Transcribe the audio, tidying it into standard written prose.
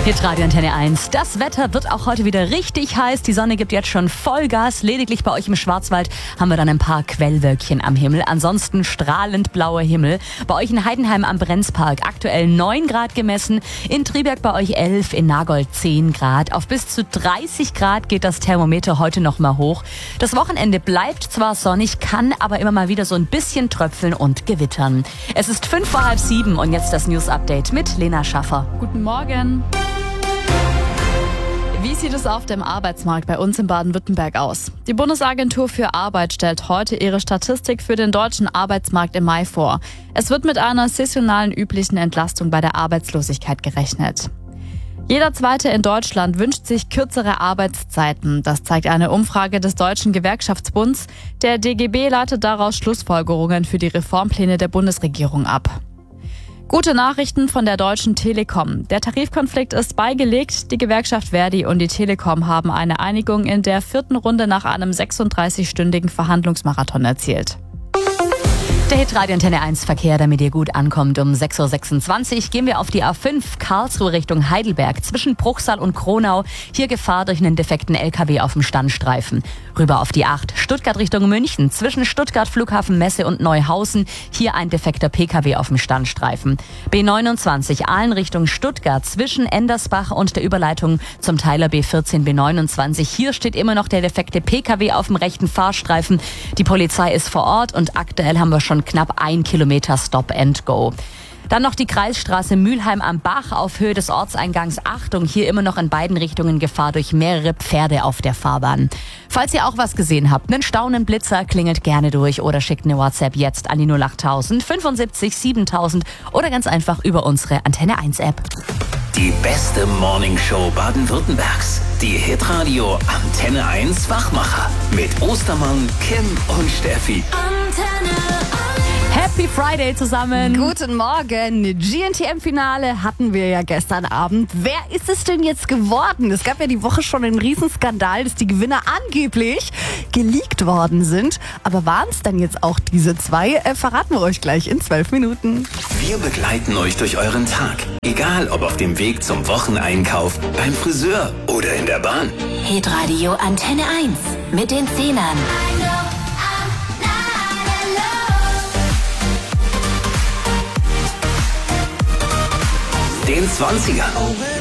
Hitradio Antenne 1. Das Wetter wird auch heute wieder richtig heiß. Die Sonne gibt jetzt schon Vollgas. Lediglich bei euch im Schwarzwald haben wir dann ein paar Quellwölkchen am Himmel. Ansonsten strahlend blauer Himmel. Bei euch in Heidenheim am Brenzpark aktuell 9 Grad gemessen. In Triberg bei euch 11, in Nagold 10 Grad. Auf bis zu 30 Grad geht das Thermometer heute noch mal hoch. Das Wochenende bleibt zwar sonnig, kann aber immer mal wieder so ein bisschen tröpfeln und gewittern. Es ist 6:05 und jetzt das News-Update mit Lena Schaffer. Guten Morgen. Wie sieht es auf dem Arbeitsmarkt bei uns in Baden-Württemberg aus? Die Bundesagentur für Arbeit stellt heute ihre Statistik für den deutschen Arbeitsmarkt im Mai vor. Es wird mit einer saisonalen üblichen Entlastung bei der Arbeitslosigkeit gerechnet. Jeder Zweite in Deutschland wünscht sich kürzere Arbeitszeiten. Das zeigt eine Umfrage des Deutschen Gewerkschaftsbunds. Der DGB leitet daraus Schlussfolgerungen für die Reformpläne der Bundesregierung ab. Gute Nachrichten von der Deutschen Telekom. Der Tarifkonflikt ist beigelegt. Die Gewerkschaft Verdi und die Telekom haben eine Einigung in der 4. Runde nach einem 36-stündigen Verhandlungsmarathon erzielt. Der Hitradio Antenne 1 Verkehr, damit ihr gut ankommt. Um 6:26 Uhr gehen wir auf die A5 Karlsruhe Richtung Heidelberg zwischen Bruchsal und Kronau. Hier Gefahr durch einen defekten LKW auf dem Standstreifen. Rüber auf die 8 Stuttgart Richtung München zwischen Stuttgart Flughafen Messe und Neuhausen. Hier ein defekter PKW auf dem Standstreifen. B29 Aalen Richtung Stuttgart zwischen Endersbach und der Überleitung zum Teiler B14 B29. Hier steht immer noch der defekte PKW auf dem rechten Fahrstreifen. Die Polizei ist vor Ort und aktuell haben wir schon knapp 1 Kilometer Stop and Go. Dann noch die Kreisstraße Mülheim am Bach auf Höhe des Ortseingangs. Achtung, hier immer noch in beiden Richtungen Gefahr durch mehrere Pferde auf der Fahrbahn. Falls ihr auch was gesehen habt, einen staunenden Blitzer, klingelt gerne durch oder schickt eine WhatsApp jetzt an die 08000 75 7000 oder ganz einfach über unsere Antenne 1 App. Die beste Morningshow Baden-Württembergs. Die Hitradio Antenne 1 Wachmacher. Mit Ostermann, Kim und Steffi. Happy Friday zusammen. Guten Morgen. GNTM-Finale hatten wir ja gestern Abend. Wer ist es denn jetzt geworden? Es gab ja die Woche schon einen Riesenskandal, dass die Gewinner angeblich geleakt worden sind. Aber waren es dann jetzt auch diese zwei? Verraten wir euch gleich in 12 Minuten. Wir begleiten euch durch euren Tag. Egal ob auf dem Weg zum Wocheneinkauf, beim Friseur oder in der Bahn. Hitradio Antenne 1 mit den Zehnern. Den 20ern.